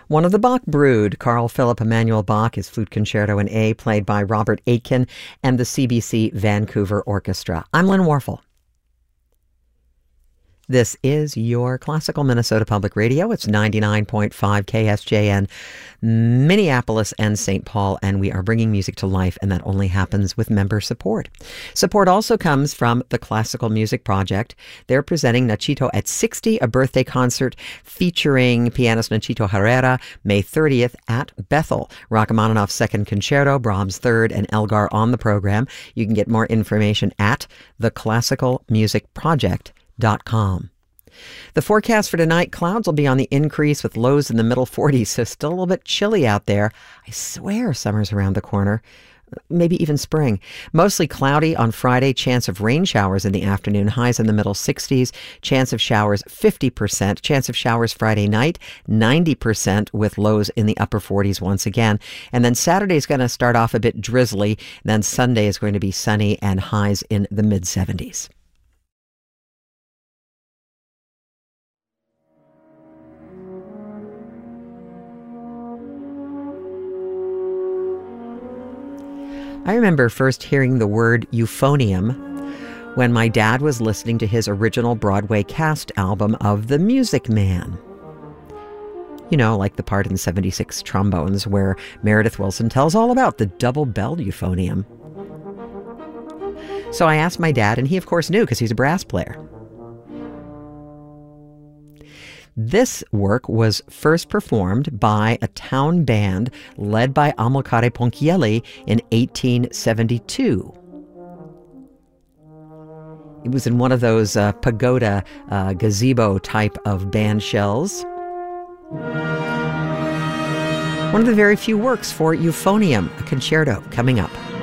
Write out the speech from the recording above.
One of the Bach brood, Carl Philipp Emanuel Bach, his Flute Concerto in A, played by Robert Aitken and the CBC Vancouver Orchestra. I'm Lynn Warfel. This is your Classical Minnesota Public Radio. It's 99.5 KSJN, Minneapolis and St. Paul, and we are bringing music to life, and that only happens with member support. Support also comes from the Classical Music Project. They're presenting Nachito at 60, a birthday concert featuring pianist Nachito Herrera, May 30th at Bethel. Rachmaninoff's Second Concerto, Brahms' Third, and Elgar on the program. You can get more information at theclassicalmusicproject.com. The forecast for tonight, clouds will be on the increase with lows in the middle 40s, so still a little bit chilly out there. I swear summer's around the corner, maybe even spring. Mostly cloudy on Friday, chance of rain showers in the afternoon, highs in the middle 60s, chance of showers 50%, chance of showers Friday night 90% with lows in the upper 40s once again. And then Saturday's going to start off a bit drizzly, then Sunday is going to be sunny and highs in the mid 70s. I remember first hearing the word euphonium when my dad was listening to his original Broadway cast album of The Music Man. You know, like the part in 76 Trombones where Meredith Willson tells all about the double-belled euphonium. So I asked my dad, and he of course knew because he's a brass player. This work was first performed by a town band led by Amilcare Ponchielli in 1872. It was in one of those pagoda gazebo type of band shells. One of the very few works for euphonium, a concerto, coming up.